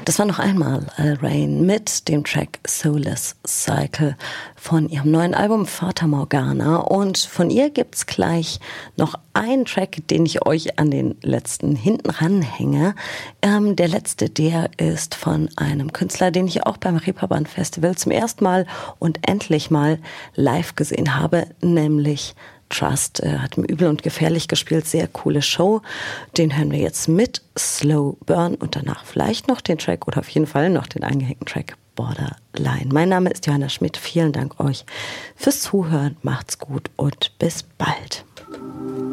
Das war noch einmal Al Rain mit dem Track Soulless Cycle von ihrem neuen Album Fata Morgana. Und von ihr gibt's gleich noch einen Track, den ich euch an den letzten hinten ranhänge. Der letzte, der ist von einem Künstler, den ich auch beim Reeperbahn Festival zum ersten Mal und endlich mal live gesehen habe, nämlich Trust. Hat im Übel und Gefährlich gespielt, sehr coole Show. Den hören wir jetzt mit Slow Burn und danach vielleicht noch den Track oder auf jeden Fall noch den eingehängten Track Borderline. Mein Name ist Johanna Schmidt. Vielen Dank euch fürs Zuhören. Macht's gut und bis bald.